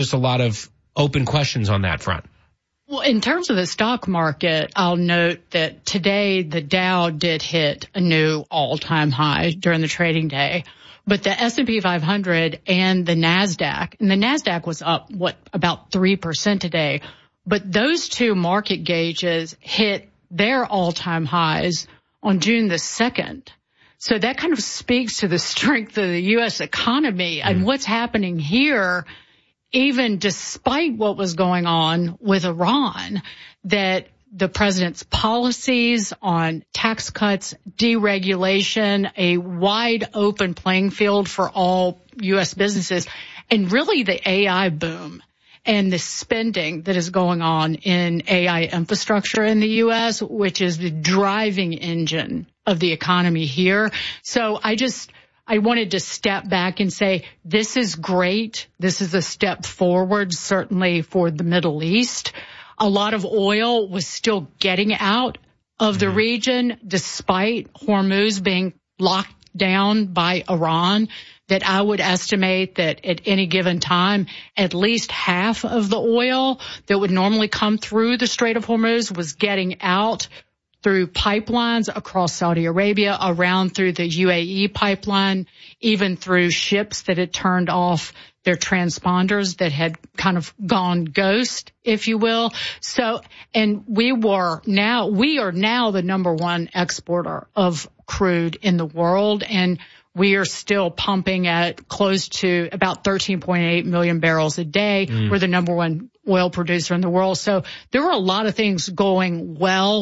just a lot of open questions on that front. Well, in terms of the stock market, I'll note that today the Dow did hit a new all-time high during the trading day. But the S&P 500 and the NASDAQ was up, about 3% today. But those two market gauges hit their all-time highs on June the 2nd. So that kind of speaks to the strength of the U.S. economy and what's happening here, even despite what was going on with Iran, that the president's policies on tax cuts, deregulation, a wide open playing field for all U.S. businesses, and really the AI boom and the spending that is going on in AI infrastructure in the U.S., which is the driving engine of the economy here. So I wanted to step back and say, this is great. This is a step forward, certainly for the Middle East. A lot of oil was still getting out of the region despite Hormuz being locked down by Iran, that I would estimate that at any given time, at least half of the oil that would normally come through the Strait of Hormuz was getting out through pipelines across Saudi Arabia, around through the UAE pipeline, even through ships that had turned off their transponders that had kind of gone ghost, if you will. So, and we are now the number one exporter of crude in the world, and we are still pumping at close to about 13.8 million barrels a day. We're the number one oil producer in the world. So there were a lot of things going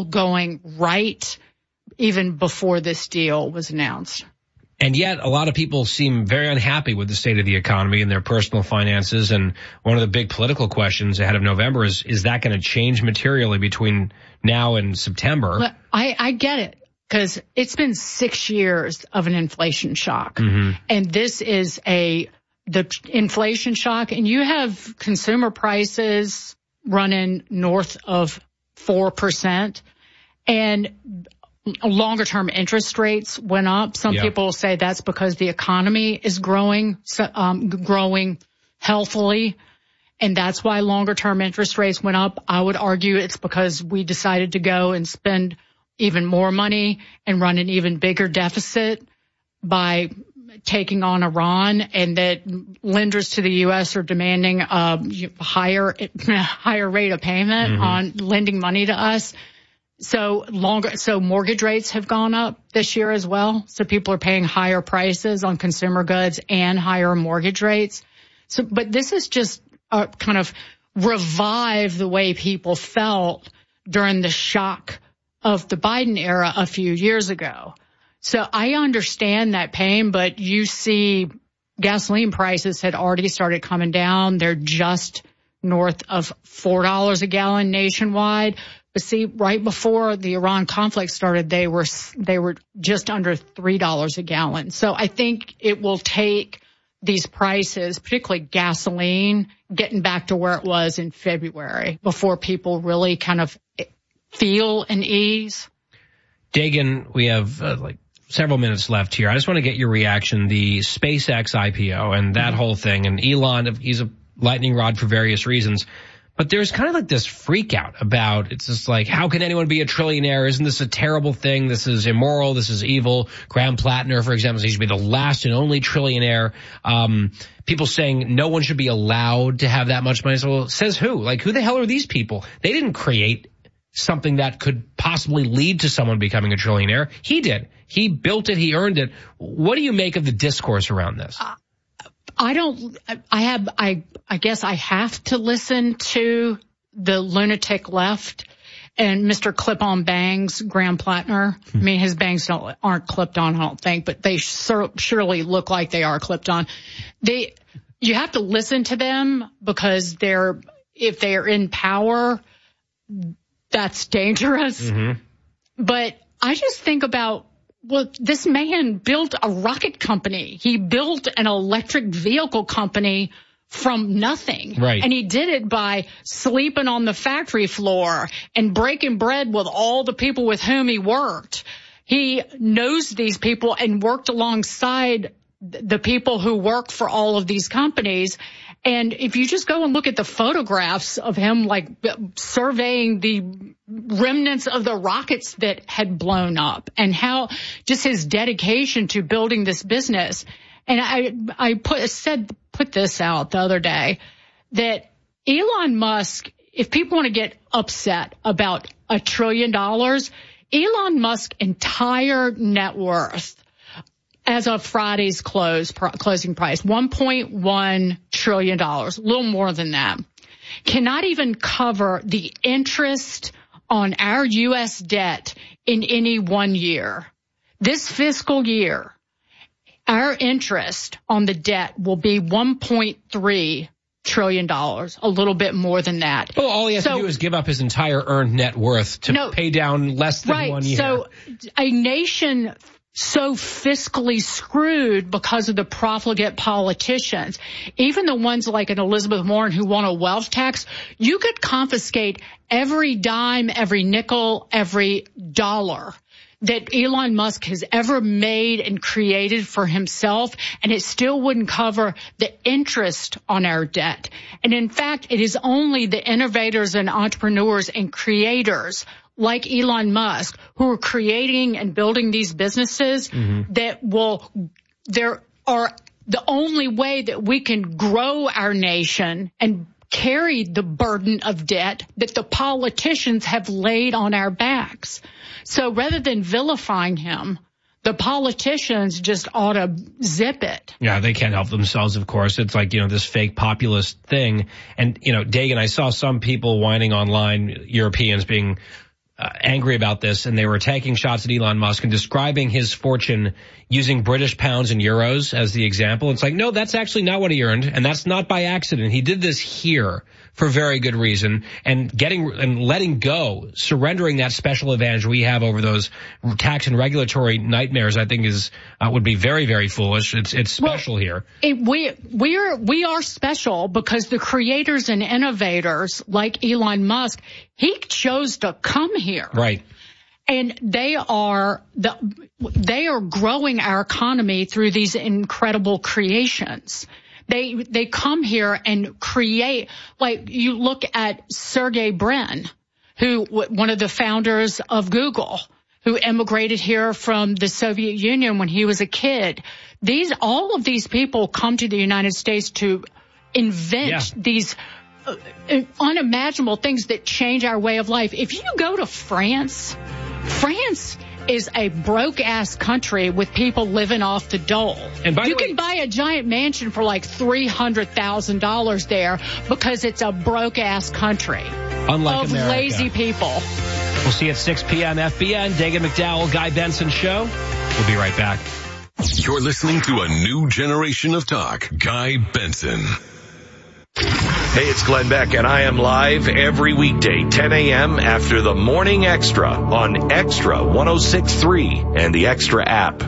right, even before this deal was announced. And yet a lot of people seem very unhappy with the state of the economy and their personal finances. And one of the big political questions ahead of November is that going to change materially between now and September? But I get it, because it's been 6 years of an inflation shock. And this is the inflation shock. And you have consumer prices running north of 4%. And longer term interest rates went up. Some people say that's because the economy is growing healthily, and that's why longer term interest rates went up. I would argue it's because we decided to go and spend even more money and run an even bigger deficit by taking on Iran, and that lenders to the U.S. are demanding a higher rate of payment on lending money to us. So mortgage rates have gone up this year as well. So people are paying higher prices on consumer goods and higher mortgage rates. So, but this is just kind of revive the way people felt during the shock of the Biden era a few years ago. So I understand that pain, but you see gasoline prices had already started coming down. They're just north of $4 a gallon nationwide. But see, right before the Iran conflict started, they were just under $3 a gallon. So I think it will take these prices, particularly gasoline, getting back to where it was in February before people really kind of feel an ease. Dagan, we have several minutes left here. I just want to get your reaction. The SpaceX IPO and that whole thing, and Elon, he's a lightning rod for various reasons. But there's kind of like this freak out about, it's just like, how can anyone be a trillionaire? Isn't this a terrible thing? This is immoral. This is evil. Graham Plattner, for example, he should be the last and only trillionaire. People saying no one should be allowed to have that much money. So, well, says who? Like, who the hell are these people? They didn't create something that could possibly lead to someone becoming a trillionaire. He did. He built it. He earned it. What do you make of the discourse around this? I guess I have to listen to the lunatic left and Mr. Clip-on Bangs, Graham Plattner. I mean, his bangs aren't clipped on, I don't think, but they surely look like they are clipped on. You have to listen to them because if they are in power, that's dangerous. But I just think about, well, this man built a rocket company. He built an electric vehicle company from nothing. Right. And he did it by sleeping on the factory floor and breaking bread with all the people with whom he worked. He knows these people and worked alongside the people who work for all of these companies. And if you just go and look at the photographs of him, like surveying the remnants of the rockets that had blown up and how just his dedication to building this business. And I put this out the other day that Elon Musk, if people want to get upset about $1 trillion, Elon Musk's entire net worth as of Friday's closing price, $1.1 trillion, a little more than that, cannot even cover the interest on our U.S. debt in any 1 year. This fiscal year, our interest on the debt will be $1.3 trillion, a little bit more than that. Well, all he has to do is give up his entire earned net worth to pay down less than 1 year. So a nation so fiscally screwed because of the profligate politicians, even the ones like an Elizabeth Warren who want a wealth tax, you could confiscate every dime, every nickel, every dollar that Elon Musk has ever made and created for himself, and it still wouldn't cover the interest on our debt. And in fact, it is only the innovators and entrepreneurs and creators like Elon Musk who are creating and building these businesses that are the only way that we can grow our nation and carry the burden of debt that the politicians have laid on our backs. So rather than vilifying him, the politicians just ought to zip it. Yeah, they can't help themselves, of course. It's like, this fake populist thing. And, Dagan, I saw some people whining online, Europeans being angry about this, and they were taking shots at Elon Musk and describing his fortune using British pounds and euros as the example. It's like, no, that's actually not what he earned, and that's not by accident. He did this here for very good reason, and letting go, surrendering that special advantage we have over those tax and regulatory nightmares, I think would be very, very foolish. It's special here. We are special because the creators and innovators like Elon Musk, he chose to come here. Right. And they are growing our economy through these incredible creations. They come here and create, like you look at Sergey Brin, who one of the founders of Google, who immigrated here from the Soviet Union when he was a kid. All of these people come to the United States to invent these unimaginable things that change our way of life. If you go to France is a broke-ass country with people living off the dole. And you can buy a giant mansion for like $300,000 there because it's a broke-ass country. Unlike of America. Lazy people. We'll see you at 6 p.m. FBN. Dagan McDowell, Guy Benson Show. We'll be right back. You're listening to a new generation of talk. Guy Benson. Hey, it's Glenn Beck, and I am live every weekday, 10 a.m. after the Morning Extra on Extra 106.3 and the Extra app.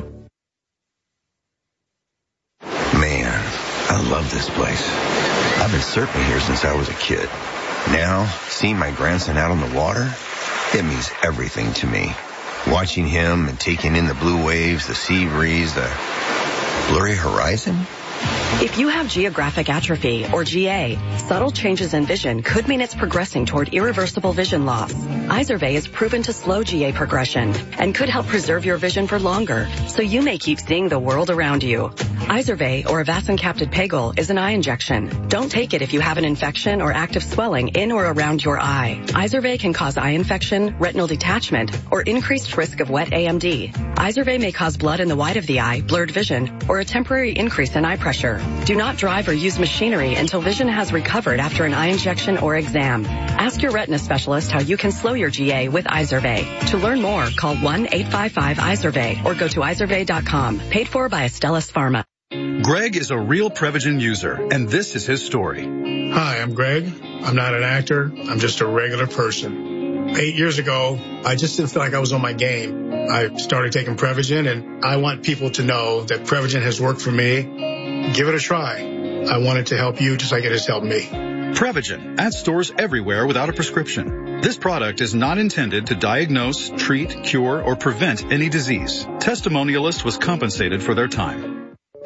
Man, I love this place. I've been surfing here since I was a kid. Now, seeing my grandson out on the water, it means everything to me. Watching him and taking in the blue waves, the sea breeze, the blurry horizon. If you have geographic atrophy, or GA, subtle changes in vision could mean it's progressing toward irreversible vision loss. Izervay is proven to slow GA progression and could help preserve your vision for longer, so you may keep seeing the world around you. Izervay, or avacincaptad pegol, is an eye injection. Don't take it if you have an infection or active swelling in or around your eye. Izervay can cause eye infection, retinal detachment, or increased risk of wet AMD. Izervay may cause blood in the white of the eye, blurred vision, or a temporary increase in eye pressure. Do not drive or use machinery until vision has recovered after an eye injection or exam. Ask your retina specialist how you can slow your GA with Izervay. To learn more, call 1-855-IZERVAY or go to izervay.com. Paid for by Astellas Pharma. Greg is a real Prevagen user, and this is his story. Hi, I'm Greg. I'm not an actor. I'm just a regular person. 8 years ago, I just didn't feel like I was on my game. I started taking Prevagen, and I want people to know that Prevagen has worked for me. Give it a try. I want it to help you just like it has helped me. Prevagen, at stores everywhere without a prescription. This product is not intended to diagnose, treat, cure, or prevent any disease. Testimonialist was compensated for their time.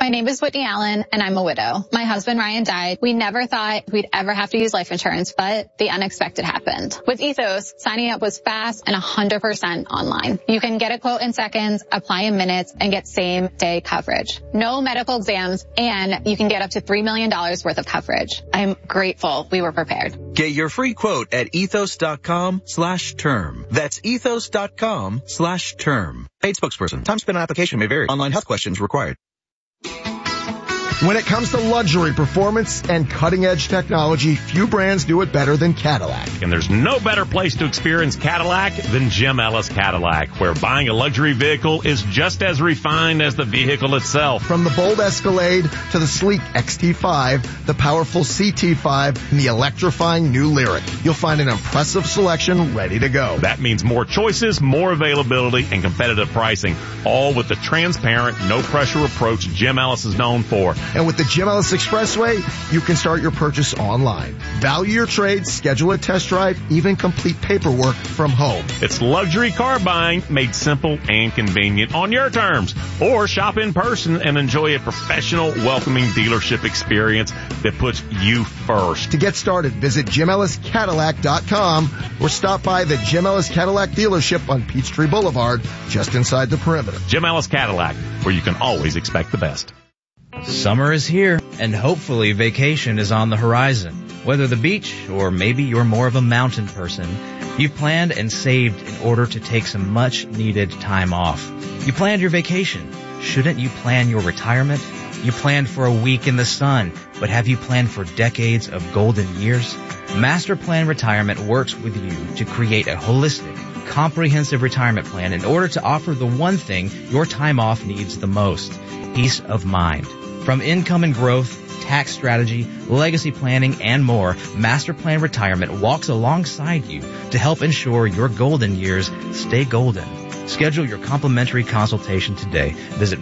My name is Whitney Allen, and I'm a widow. My husband, Ryan, died. We never thought we'd ever have to use life insurance, but the unexpected happened. With Ethos, signing up was fast and 100% online. You can get a quote in seconds, apply in minutes, and get same-day coverage. No medical exams, and you can get up to $3 million worth of coverage. I'm grateful we were prepared. Get your free quote at ethos.com/term. That's ethos.com/term. Paid spokesperson. Time spent on application may vary. Online health questions required. When it comes to luxury, performance, and cutting-edge technology, few brands do it better than Cadillac. And there's no better place to experience Cadillac than Jim Ellis Cadillac, where buying a luxury vehicle is just as refined as the vehicle itself. From the bold Escalade to the sleek XT5, the powerful CT5, and the electrifying new Lyriq, you'll find an impressive selection ready to go. That means more choices, more availability, and competitive pricing, all with the transparent, no-pressure approach Jim Ellis is known for. And with the Jim Ellis Expressway, you can start your purchase online. Value your trade, schedule a test drive, even complete paperwork from home. It's luxury car buying made simple and convenient on your terms. Or shop in person and enjoy a professional, welcoming dealership experience that puts you first. To get started, visit JimEllisCadillac.com or stop by the Jim Ellis Cadillac dealership on Peachtree Boulevard, just inside the perimeter. Jim Ellis Cadillac, where you can always expect the best. Summer is here, and hopefully vacation is on the horizon. Whether the beach or maybe you're more of a mountain person, you've planned and saved in order to take some much-needed time off. You planned your vacation. Shouldn't you plan your retirement? You planned for a week in the sun, but have you planned for decades of golden years? Master Plan Retirement works with you to create a holistic, comprehensive retirement plan in order to offer the one thing your time off needs the most: peace of mind. From income and growth, tax strategy, legacy planning, and more, Master Plan Retirement walks alongside you to help ensure your golden years stay golden. Schedule your complimentary consultation today. Visit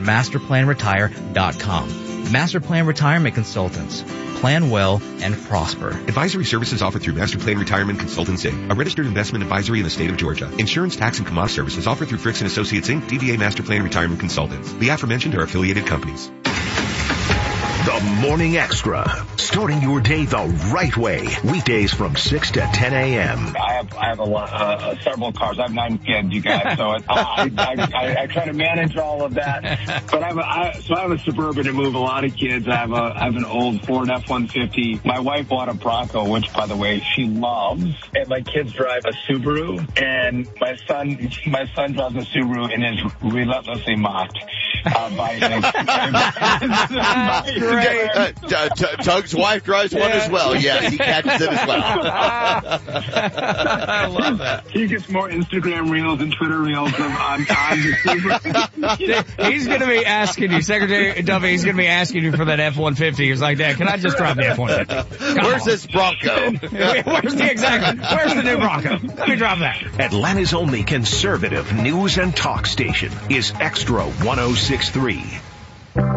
masterplanretire.com. Master Plan Retirement Consultants. Plan well and prosper. Advisory services offered through Master Plan Retirement Consultants, Inc., a registered investment advisory in the state of Georgia. Insurance, tax, and commodity services offered through Fricks & Associates, Inc., DBA Master Plan Retirement Consultants. The aforementioned are affiliated companies. The Morning Extra, starting your day the right way. Weekdays from 6 to 10 a.m. I have several cars. I have 9 kids, you guys, so I try to manage all of that. But I have a Suburban to move a lot of kids. I have an old Ford F-150. My wife bought a Bronco, which, by the way, she loves. And my kids drive a Subaru, and my son drives a Subaru and is relentlessly mocked by Great. Doug's wife drives one as well. Yes, he catches it as well. I love that. He gets more Instagram reels and Twitter reels on the Subaru. He's going to be asking you, Secretary Duffy, he's going to be asking you for that F-150. He's like, Dad, can I just drive the F-150? Where's this Bronco? Where's the new Bronco? Let me drive that. Atlanta's only conservative news and talk station is Extra 106.3.